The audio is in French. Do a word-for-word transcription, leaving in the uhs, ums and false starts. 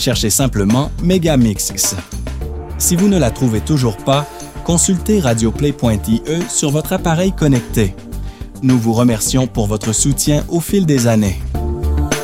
Cherchez simplement Megamix. Si vous ne la trouvez toujours pas, consultez radioplay point i e sur votre appareil connecté. Nous vous remercions pour votre soutien au fil des années.